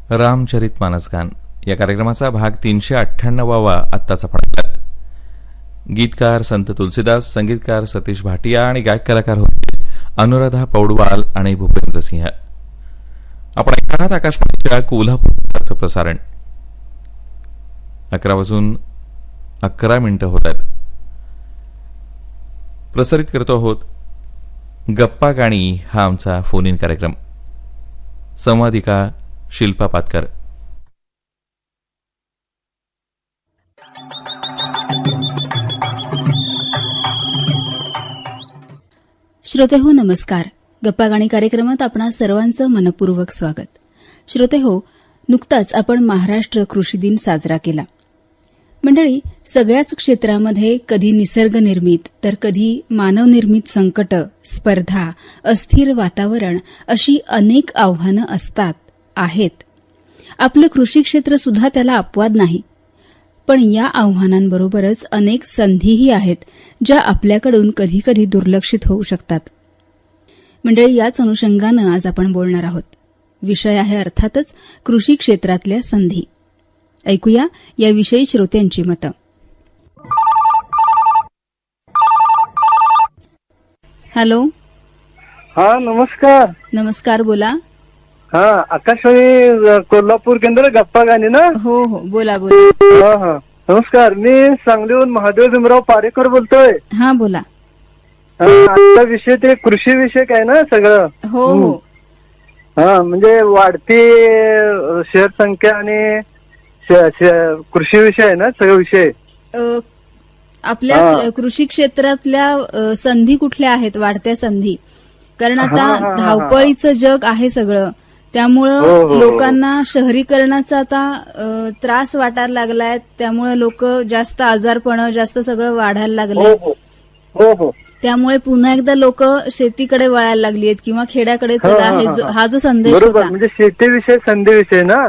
रामचरित मानसगान या कार्यक्रमाचा भाग 398वा आत्ताच आपण ऐकला. गीतकार संत तुलसीदास, संगीतकार सतीश भाटिया आणि गायक कलाकार होते अनुराधा पौडवाल आणि भूपेंद्र सिंह. आपण ऐकत आहात आकाशवाणीच्या कोल्हापूरचं प्रसारण. 11:11 होत आहेत. प्रसारित करतो आहोत गप्पा गाणी हा आमचा फोन इन कार्यक्रम. संवादिका शिल्पा पातकर. श्रोते हो, नमस्कार. गप्पा गाणी कार्यक्रमात आपणा सर्वांचं मनपूर्वक स्वागत. श्रोते हो, नुकताच आपण महाराष्ट्र कृषी दिन साजरा केला. मंडळी, सगळ्याच क्षेत्रामध्ये कधी निसर्गनिर्मित तर कधी मानवनिर्मित संकट, स्पर्धा, अस्थिर वातावरण अशी अनेक आव्हानं आहेत. आपलं कृषी क्षेत्र सुद्धा त्याला अपवाद नाही. पण या आव्हानांबरोबरच अनेक संधीही आहेत ज्या आपल्याकडून कधीकधी दुर्लक्षित होऊ शकतात. मंडळी, याच अनुषंगानं आज आपण बोलणार आहोत. विषय आहे अर्थातच कृषी क्षेत्रातल्या संधी. ऐकूया याविषयी श्रोत्यांची मतं. हॅलो. हा, नमस्कार. नमस्कार, बोला. हा, आकाशवाणी कोल्हापूर केंद्र गप्पा गाणी ना? हो हो, बोला बोला. हा हा, नमस्कार. मी सांगलीहून महादेव भीमराव पारेकर बोलतोय. हा, बोला. आजचा विषय ते कृषी विषयक आहे ना सगळं? हो हो. हा, म्हणजे वाढती शहर संख्या आणि कृषी विषय आहे ना सगळं विषय. आपल्या कृषी क्षेत्रातल्या संधी कुठल्या आहेत, वाढत्या संधी? कारण आता धावपळीचं जग आहे सगळं, त्यामुळं लोकांना शहरीकरणाचा आता त्रास वाटायला लागलाय. त्यामुळे लोक जास्त आजारपण, जास्त सगळं वाढायला लागलंय. त्यामुळे पुन्हा एकदा लोक शेतीकडे वळायला लागली आहेत किंवा खेड्याकडे चला, हा जो संदेश होता. म्हणजे शेतीविषयी संधी विषय ना.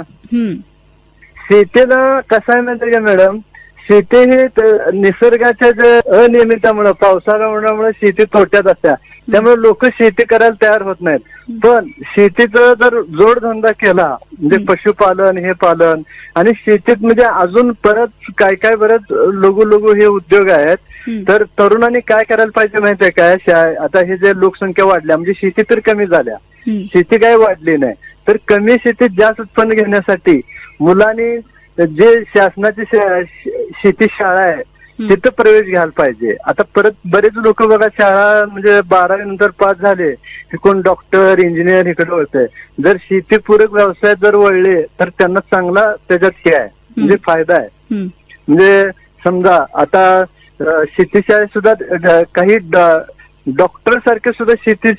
शेतीला कसं आहे माहिती का मॅडम, शेती हे निसर्गाच्या अनियमितामुळे, पावसाळ्यामुळे शेती तोट्यात असत्या. त्यामुळे लोक शेती करायला तयार होत नाहीत. पण शेतीचा जर जोडधंदा केला, म्हणजे पशुपालन, हे पालन आणि शेतीत म्हणजे अजून परत काय काय बरेच लघु हे उद्योग आहेत. तर तरुणांनी काय करायला पाहिजे माहितीये काय, आता हे जे लोकसंख्या वाढल्या, म्हणजे शेती तर कमी झाल्या, शेती काय वाढली नाही. तर कमी शेतीत जास्त उत्पन्न घेण्यासाठी मुलांनी जे शासनाची शेती शाळा आहे तिथं प्रवेश घ्यायला पाहिजे. आता परत बरेच लोक बघा, शाळा म्हणजे 12वी नंतर पास झाले की कोण डॉक्टर, इंजिनियर इकडे होते. जर शेतीपूरक व्यवसायात जर वळले तर त्यांना चांगला त्याच्यात हे आहे, म्हणजे फायदा आहे. म्हणजे समजा आता शेतीशाळेत सुद्धा काही डॉक्टर सारखे सुद्धा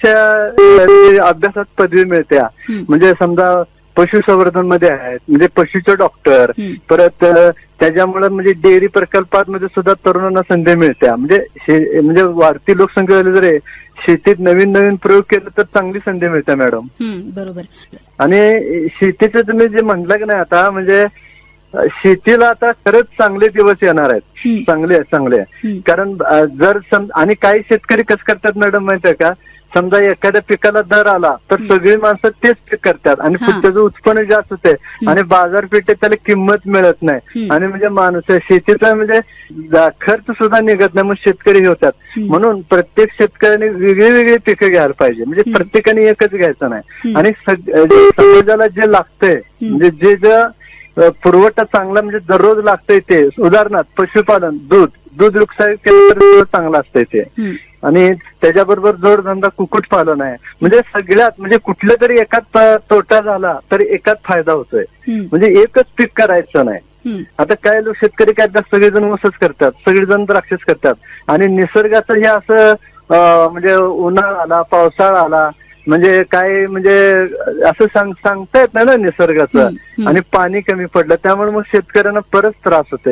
शेतीच्या अभ्यासात पदवी मिळते. म्हणजे समजा पशुसंवर्धन मध्ये आहेत, म्हणजे पशुचे डॉक्टर. परत त्याच्यामुळे म्हणजे डेअरी प्रकल्पांमध्ये सुद्धा तरुणांना संधी मिळते. म्हणजे वाढती लोकसंख्या झाली जर शेतीत नवीन नवीन प्रयोग केले तर चांगली संधी मिळते मॅडम. बरोबर. आणि शेतीचं तुम्ही जे म्हटलं की नाही आता, म्हणजे शेतीला आता खरंच चांगले दिवस येणार आहेत. चांगले. कारण जर आणि काही शेतकरी कसं करतात मॅडम माहितीये का, समजा एखाद्या पिकाला दर आला तर सगळी माणसं तेच पीक करतात आणि त्याचं उत्पन्न जास्त होते आणि बाजारपेठेत त्याला किंमत मिळत नाही. आणि म्हणजे माणसं शेतीचा म्हणजे खर्च सुद्धा निघत नाही, मग शेतकरी होतात. म्हणून प्रत्येक शेतकऱ्याने वेगळी वेगळी पिकं घ्यायला पाहिजे, म्हणजे प्रत्येकाने एकच घ्यायचं नाही. आणि समाजाला जे लागतंय, म्हणजे जे पुरवठा चांगला म्हणजे दररोज लागतंय ते, उदाहरणार्थ पशुपालन, दूध व्यवसाय केलं तर चांगलं असतंय ते. आणि त्याच्याबरोबर जोडधंदा कुक्कुटपालन आहे. म्हणजे सगळ्यात म्हणजे कुठल्या तरी एकात तोटा झाला तर एकात फायदा होतोय. म्हणजे एकच पीक करायचं नाही. आता काय लोक शेतकरी काय सगळेजण ऊसच करतात, सगळेजण द्राक्षच करतात. आणि निसर्गाचं हे असं म्हणजे उन्हाळा आला, पावसाळा आला, म्हणजे काय म्हणजे असं सांगता येत नाही ना निसर्गाचं. आणि पाणी कमी पडलं त्यामुळे मग शेतकऱ्यांना परत त्रास होतोय.